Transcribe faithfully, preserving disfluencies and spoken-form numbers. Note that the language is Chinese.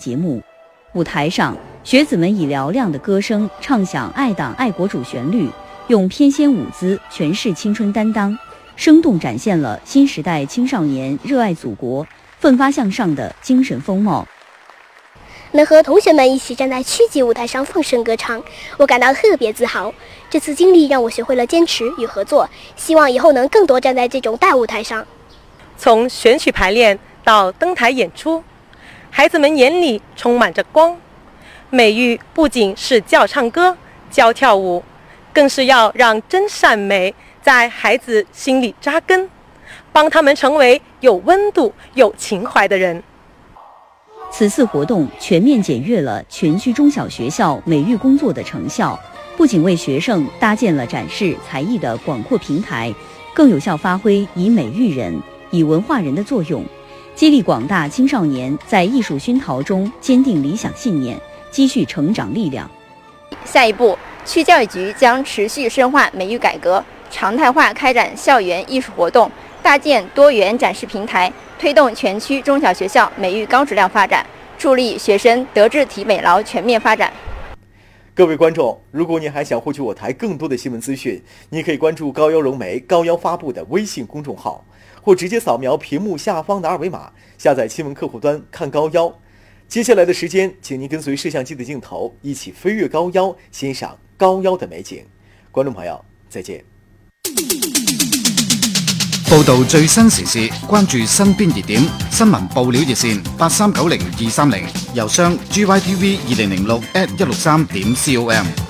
节目。舞台上，学子们以嘹亮的歌声唱响爱党爱国主旋律，用翩跹舞姿诠释青春担当，生动展现了新时代青少年热爱祖国、奋发向上的精神风貌。 能和同学们一起站在区级舞台上放声歌唱，我感到特别自豪。这次经历让我学会了坚持与合作，希望以后能更多站在这种大舞台上。 从选曲排练到登台演出，孩子们眼里充满着光。美育不仅是教唱歌、教跳舞，更是要让真善美在孩子心里扎根，帮他们成为有温度、有情怀的人。 此次活动全面检阅了全区中小学校美育工作的成效，不仅为学生搭建了展示才艺的广阔平台，更有效发挥以美育人、以文化人的作用，激励广大青少年在艺术熏陶中坚定理想信念，积蓄成长力量。 下一步，区教育局将持续深化美育改革，常态化开展校园艺术活动，搭建多元展示平台，推动全区中小学校美育高质量发展，助力学生德智体美劳全面发展。 各位观众，如果你还想获取我台更多的新闻资讯，你可以关注高腰融媒高腰发布的微信公众号，或直接扫描屏幕下方的二维码，下载新闻客户端看高腰。接下来的时间，请您跟随摄像机的镜头，一起飞越高腰，欣赏高腰的美景。观众朋友，再见。 報道最新時事，關注身邊熱點，新聞報料熱線八三九零二三零，郵箱 g y t v 二零零六 at 一六三點 com。